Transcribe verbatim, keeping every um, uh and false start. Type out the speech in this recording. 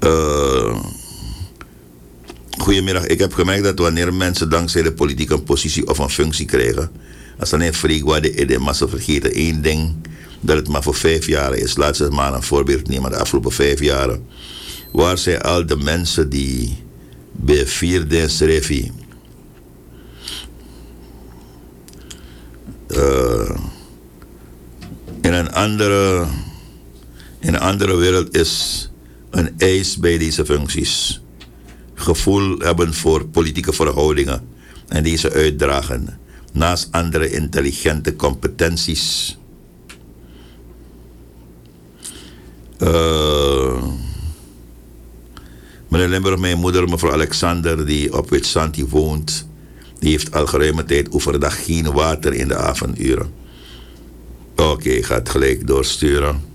Uh, Goedemiddag, ik heb gemerkt dat wanneer mensen dankzij de politiek een positie of een functie krijgen, als dan een freak waar de idee massa vergeten één ding, dat het maar voor vijf jaar is. Laat ze maar een voorbeeld nemen, de afgelopen vijf jaar. Waar zijn al de mensen die bij vierde schreef uh, in een andere in een andere wereld is een eis bij deze functies. Gevoel hebben voor politieke verhoudingen en deze uitdragen, naast andere intelligente competenties. Uh, meneer Limburg, mijn moeder, mevrouw Alexander, die op Witsanti woont, die heeft al geruime tijd overdag geen water in de avonduren. Oké, okay, gaat gelijk doorsturen.